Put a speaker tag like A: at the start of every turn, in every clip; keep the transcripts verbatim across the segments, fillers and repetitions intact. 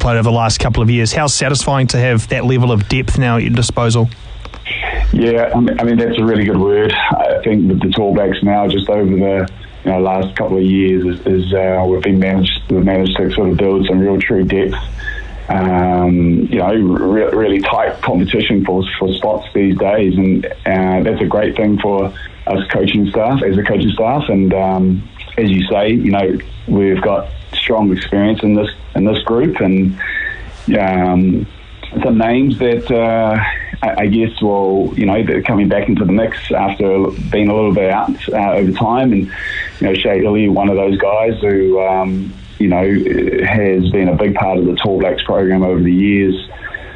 A: played over the last couple of years. How satisfying to have that level of depth now at your disposal?
B: Yeah, I mean, I mean that's a really good word. I think that the Tall Blacks now, just over the you know, last couple of years, is, is uh, we've been managed we've managed to sort of build some real true depth. Um, you know, re- really tight competition for for spots these days, and uh, that's a great thing for us coaching staff as a coaching staff. And um, as you say, you know, we've got strong experience in this in this group, and um, some names that. Uh, I guess, well, you know, they're coming back into the mix after being a little bit out uh, over time. And, you know, Shea Ili, one of those guys who, um, you know, has been a big part of the Tall Blacks program over the years.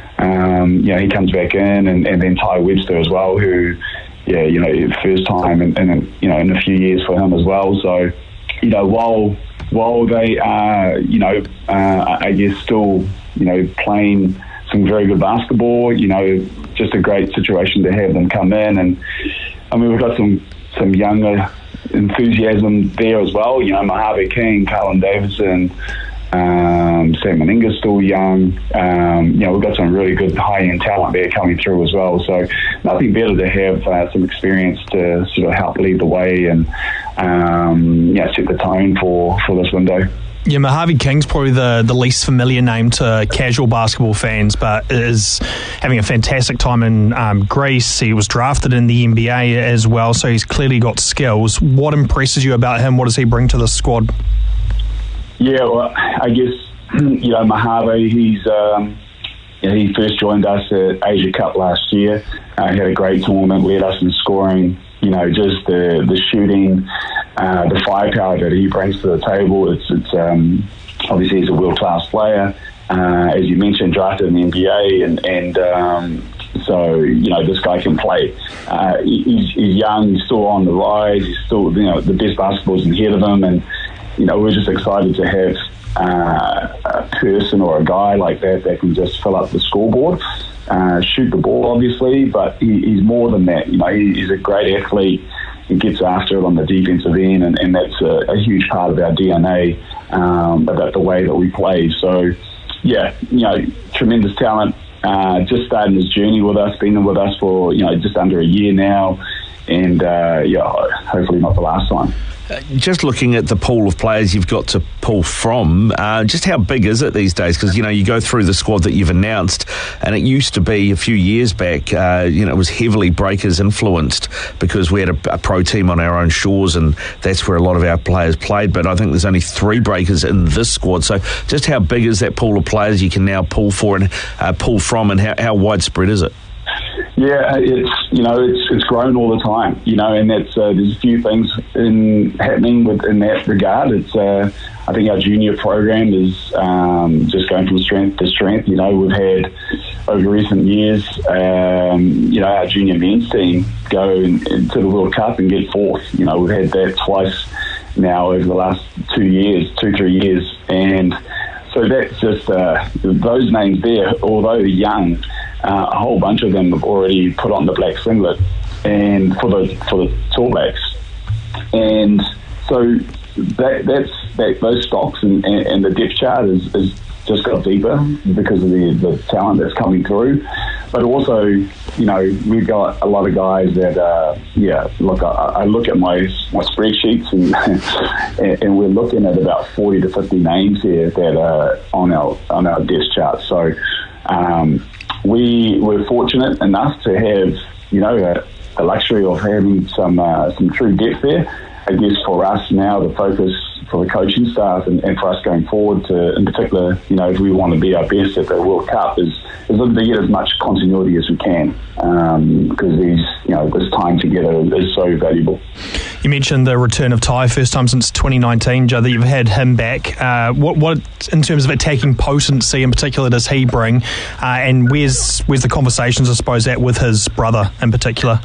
B: Um, you know, he comes back in, and, and then Ty Webster as well, who, yeah, you know, first time and, and, you know, in a few years for him as well. So, you know, while while they are, you know, uh, I guess still, you know, playing some very good basketball, you know, just a great situation to have them come in. And I mean, we've got some some younger enthusiasm there as well. You know, Mojave King, Carlin Davidson, um, Sam Meninga's still young. Um, you know, we've got some really good high-end talent there coming through as well. So nothing better to have uh, some experience to sort of help lead the way and um, yeah, set the tone for, for this window.
A: Yeah, Mojave King's probably the, the least familiar name to casual basketball fans, but is having a fantastic time in um, Greece. He was drafted in the N B A as well, so he's clearly got skills. What impresses you about him? What does he bring to the squad?
B: Yeah, well, I guess, you know, Mojave, he's, um, you know, he first joined us at Asia Cup last year. Uh, he had a great tournament, led us in scoring, you know, just the, the shooting, Uh, the firepower that he brings to the table. It's, it's um, obviously he's a world-class player, uh, as you mentioned, drafted in the N B A, and, and um, so, you know, this guy can play. Uh, he's, he's young, he's still on the rise, he's still, you know, the best basketball's ahead of him, and, you know, we're just excited to have uh, a person or a guy like that that can just fill up the scoreboard, uh, shoot the ball, obviously, but he, he's more than that. You know, he, he's a great athlete. He gets after it on the defensive end, and, and that's a, a huge part of our D N A, um, about the way that we play. So, yeah, you know, tremendous talent. Uh, just starting his journey with us, been with us for, you know, just under a year now, and, uh, yeah, hopefully not the last time.
C: Uh, just looking at the pool of players you've got to pull from, uh, just how big is it these days? Because, you know, you go through the squad that you've announced, and it used to be a few years back, uh, you know, it was heavily Breakers influenced because we had a, a pro team on our own shores, and that's where a lot of our players played. But I think there's only three Breakers in this squad. So just how big is that pool of players you can now pull for and uh, pull from, and how, how widespread is it?
B: Yeah, it's, you know, it's it's grown all the time, you know, and that's uh, there's a few things in happening with in that regard. It's uh, I think our junior program is um, just going from strength to strength. You know, we've had over recent years, um, you know, our junior men's team go in, into the World Cup and get fourth. You know, we've had that twice now over the last two years, two three years, and so that's just uh, those names there, although young. Uh, a whole bunch of them have already put on the black singlet, and for the for the Tall Blacks, and so that that's that, those stocks and, and, and the depth chart is, is just got deeper because of the, the talent that's coming through. But also, you know, we've got a lot of guys that, uh, yeah, look, I, I look at my my spreadsheets, and, and and we're looking at about forty to fifty names here that are on our on our depth chart. So. Um, We were fortunate enough to have, you know, a, the luxury of having some uh, some true depth there. I guess for us now, the focus for the coaching staff and, and for us going forward, to, in particular, you know, if we want to be our best at the World Cup, is is looking to get as much continuity as we can, um, because these, you know, this time together is so valuable.
A: You mentioned the return of Ty, first time since twenty nineteen, Joe, that you've had him back. Uh, what, what, in terms of attacking potency in particular, does he bring? Uh, and where's where's the conversations, I suppose, at with his brother in particular?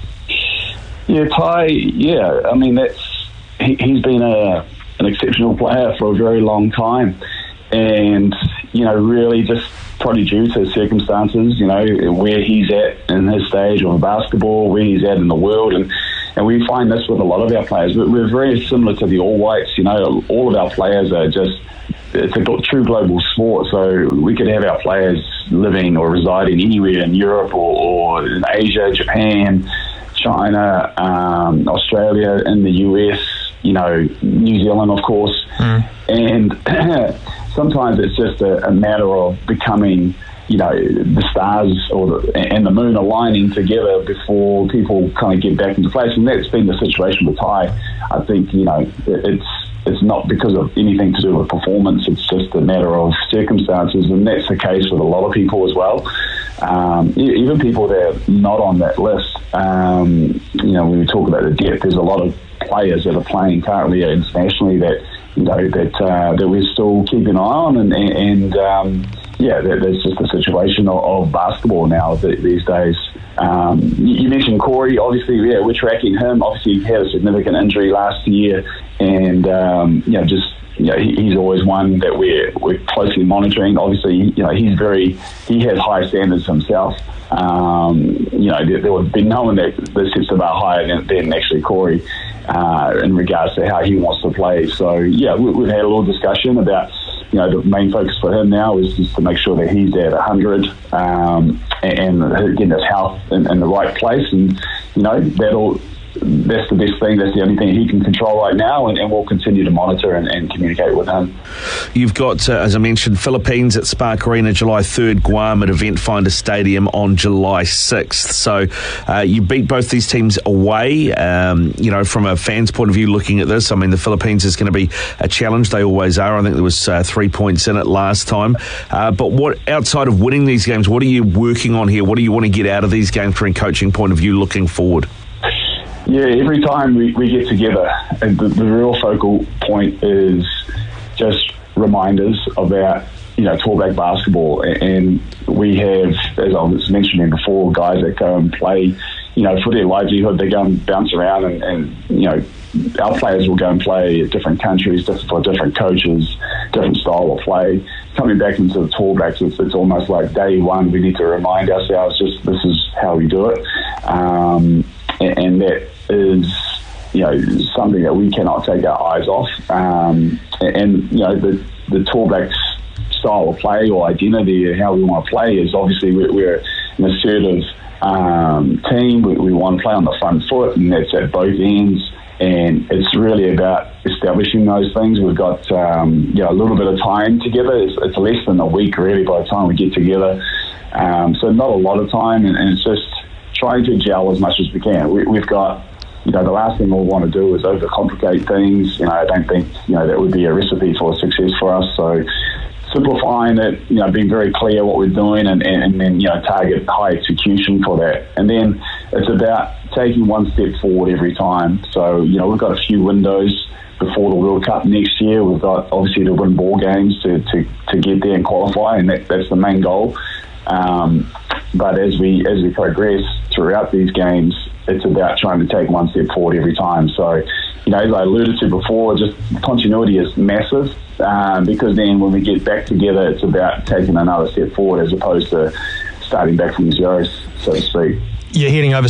B: Yeah, Ty, yeah, I mean, that's he, he's been a, an exceptional player for a very long time. And, you know, really just probably due to circumstances, you know, where he's at in his stage of basketball, where he's at in the world. And and we find this with a lot of our players. We're very similar to the All Whites. You know, all of our players are just, it's a true global sport, so we could have our players living or residing anywhere in Europe or, or in Asia, Japan, China, um, Australia, in the U S, you know, New Zealand, of course. Mm. And sometimes it's just a, a matter of becoming, you know, the stars or the, and the moon aligning together before people kind of get back into place. And that's been the situation with Ty. I think, you know, it's it's not because of anything to do with performance. It's just a matter of circumstances, and that's the case with a lot of people as well. Um, even people that are not on that list. Um, you know, when we talk about the depth, there's a lot of players that are playing currently internationally that, you know, that uh, that we're still keeping an eye on, and, and um, yeah, that, that's just the situation of, of basketball now these days. Um, you mentioned Corey. Obviously, yeah, we're tracking him. Obviously, he had a significant injury last year, and um, you know, just you know, he, he's always one that we're we're closely monitoring. Obviously, you know, he's very he has high standards himself. Um, you know, there, there would be no one that, that sits about higher than, than actually Corey uh, in regards to how he wants to play. So yeah, we, we've had a little discussion about, you know, the main focus for him now is just to make sure that he's at one hundred um, and, and getting his health in, in the right place. And, you know, that'll, that's the best thing. That's the only thing he can control right now, and, and we'll continue to monitor and, and communicate with him.
C: You've got, uh, as I mentioned, Philippines at Spark Arena July third, Guam at Event Finder Stadium on July sixth. So uh, you beat both these teams away. Um, you know, from a fan's point of view looking at this, I mean, the Philippines is going to be a challenge. They always are. I think there was uh, three points in it last time. Uh, but what outside of winning these games, what are you working on here? What do you want to get out of these games from a coaching point of view looking forward?
B: Yeah, every time we, we get together, and the, the real focal point is just reminders about, you know, tallback basketball. And we have, as I was mentioning before, guys that go and play, you know, for their livelihood, they go and bounce around, and, and you know, our players will go and play at different countries, different, for different coaches, different style of play. Coming back into the tallbacks, it's, it's almost like day one, we need to remind ourselves just this is how we do it. Um, and, and that is, you know, something that we cannot take our eyes off. Um, and, you know, the, the tallbacks style of play or identity, how we want to play is obviously we're, we're an assertive um, team. We, we want to play on the front foot, and that's at both ends. And it's really about establishing those things. We've got um, you know, a little bit of time together. It's, it's less than a week, really, by the time we get together. Um, so not a lot of time, and, and it's just trying to gel as much as we can. We, we've got, you know, the last thing we want to do is overcomplicate things. You know, I don't think, you know, that would be a recipe for success for us. So simplifying it, you know, being very clear what we're doing, and, and, and then, you know, target high execution for that. And then it's about taking one step forward every time. So, you know, we've got a few windows before the World Cup next year. We've got obviously to win ball games to, to, to get there and qualify, and that, that's the main goal. Um, but as we as we progress throughout these games, it's about trying to take one step forward every time. So, you know, as I alluded to before, just continuity is massive, um, because then when we get back together, it's about taking another step forward as opposed to starting back from zero, so to speak.
A: You're heading over